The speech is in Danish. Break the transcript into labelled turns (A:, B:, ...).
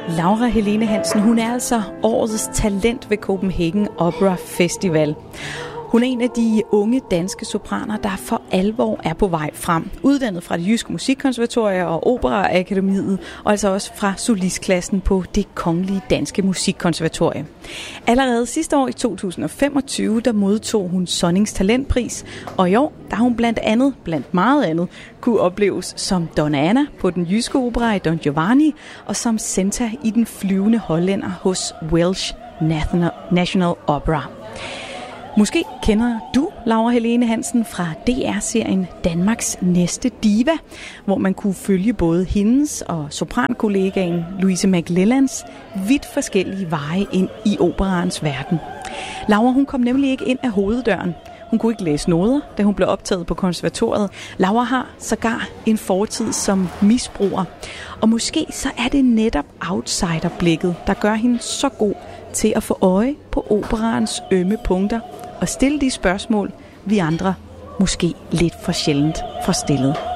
A: Laura Helene Hansen, hun er altså årets talent ved Copenhagen Opera Festival. Hun er en af de unge danske sopraner, der for alvor er på vej frem. Uddannet fra Det Jyske Musikkonservatorium og Operaakademiet, og altså også fra solistklassen på Det Kongelige Danske Musikkonservatorium. Allerede sidste år i 2025, der modtog hun Sonnings Talentpris, og i år, der har hun blandt meget andet, kunne opleves som Donna Anna på Den Jyske Opera i Don Giovanni, og som Senta i Den Flyvende Hollænder hos Welsh National Opera. Måske kender du Laura Helene Hansen fra DR-serien Danmarks Næste Diva, hvor man kunne følge både hendes og soprankollegaen Louise McLellans vidt forskellige veje ind i operaens verden. Laura, hun kom nemlig ikke ind af hoveddøren. Hun kunne ikke læse noder, da hun blev optaget på konservatoriet. Laura har sågar en fortid som misbruger. Og måske så er det netop outsiderblikket, der gør hende så god til at få øje på operaens ømme punkter og stille de spørgsmål, vi andre måske lidt for sjældent får stillet.